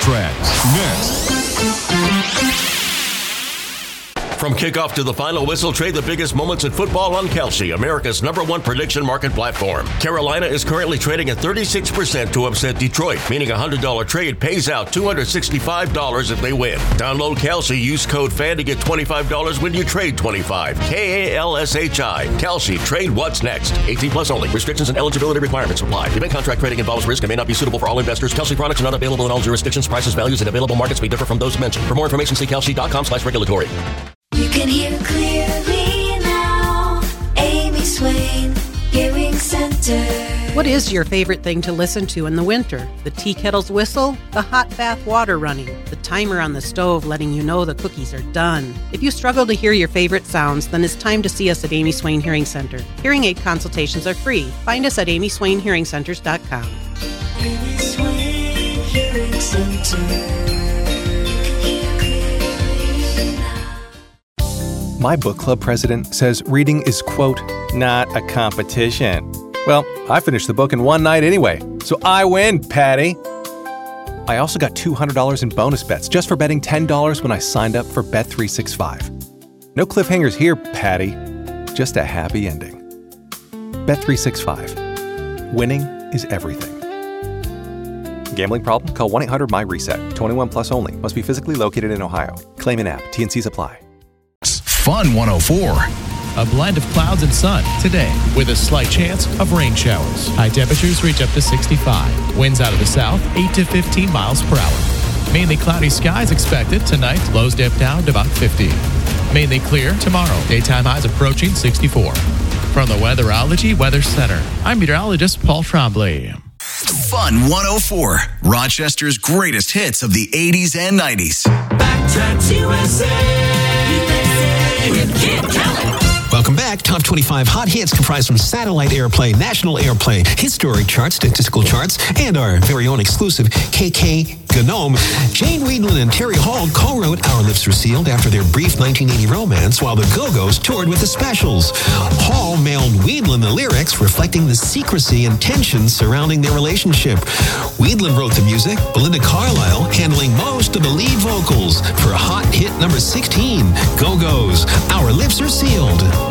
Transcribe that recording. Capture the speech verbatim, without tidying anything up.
Trends, next. From kickoff to the final whistle, trade the biggest moments in football on Kalshi, America's number one prediction market platform. Carolina is currently trading at thirty-six percent to upset Detroit, meaning a one hundred dollars trade pays out two hundred sixty-five dollars if they win. Download Kalshi, use code FAN to get twenty-five dollars when you trade twenty-five dollars. K A L S H I. Kalshi, trade what's next. eighteen plus only. Restrictions and eligibility requirements apply. Event contract trading involves risk and may not be suitable for all investors. Kalshi products are not available in all jurisdictions. Prices, values, and available markets may differ from those mentioned. For more information, see kalshi.com slash regulatory. You can hear clearly now. Amy Swain, Hearing Center. What is your favorite thing to listen to in the winter? The tea kettle's whistle? The hot bath water running? The timer on the stove letting you know the cookies are done? If you struggle to hear your favorite sounds, then it's time to see us at Amy Swain Hearing Center. Hearing aid consultations are free. Find us at amy swain hearing centers dot com. Amy Swain Hearing Center. My book club president says reading is, quote, not a competition. Well, I finished the book in one night anyway, so I win, Patty. I also got two hundred dollars in bonus bets just for betting ten dollars when I signed up for Bet three sixty-five. No cliffhangers here, Patty. Just a happy ending. Bet three sixty-five. Winning is everything. Gambling problem? Call one eight hundred M Y reset. twenty-one plus only. Must be physically located in Ohio. Claim in app. T and Cs apply. Fun one oh four. A blend of clouds and sun today with a slight chance of rain showers. High temperatures reach up to sixty-five. Winds out of the south, eight to fifteen miles per hour. Mainly cloudy skies expected tonight. Lows dip down to about fifty. Mainly clear tomorrow. Daytime highs approaching sixty-four. From the Weatherology Weather Center, I'm meteorologist Paul Trombley. Fun one oh four. Rochester's greatest hits of the eighties and nineties. Backtracks U S A. With Kid Kelly. Welcome back. Top twenty-five hot hits comprised from satellite airplay, national airplay, historic charts, statistical charts, and our very own exclusive K K Gnome. Jane Weedland and Terry Hall co-wrote Our Lips Were Sealed after their brief nineteen eighty romance, while the Go-Go's toured with the Specials. Hall mailed Weedland the lyrics reflecting the secrecy and tension surrounding their relationship. Weedland wrote the music, Belinda Carlisle handling most of the lead vocals for hot hit number sixteen, Go-Go's Our Lips Are Sealed.